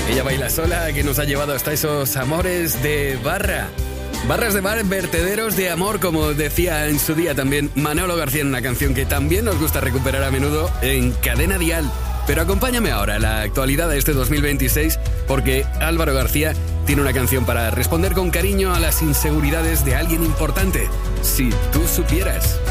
Ella baila sola, que nos ha llevado hasta esos amores de barra. Barras de bar, vertederos de amor, como decía en su día también Manolo García en una canción que también nos gusta recuperar a menudo en Cadena Dial. Pero acompáñame ahora a la actualidad de este 2026, porque Álvaro García tiene una canción para responder con cariño a las inseguridades de alguien importante. Si tú supieras.